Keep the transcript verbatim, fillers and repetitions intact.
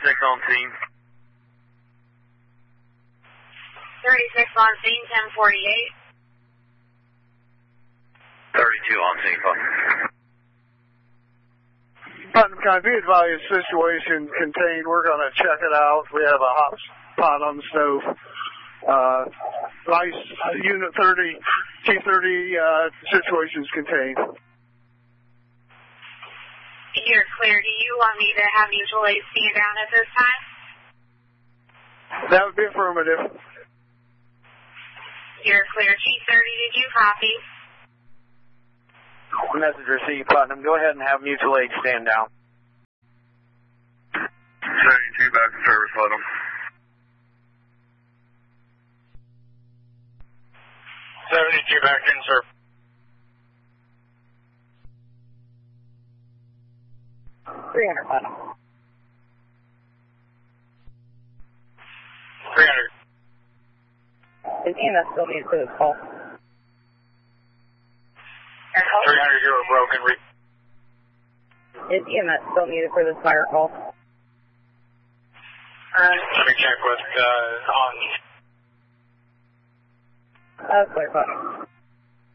thirty-six on scene. thirty-six on scene, ten forty-eight. thirty-two on scene, Putnam. Putnam, can I be advised situation contained? We're going to check it out. We have a hot pot on the stove. Uh, nice uh, Unit thirty, T thirty uh, situations contained. You're clear. Do you want me to have mutual aid stand down at this time? That would be affirmative. You're clear. T thirty, did you copy? Message received, Putnam. Go ahead and have mutual aid stand down. seventy-two back to service, Putnam. seventy-two back in, sir. three hundred, Putnam. three hundred. Is E M S still needed for this call? three hundred, you were broken. Re Is E M S still needed for this fire call? Let me check with, uh, on. Uh, clear, Putnam.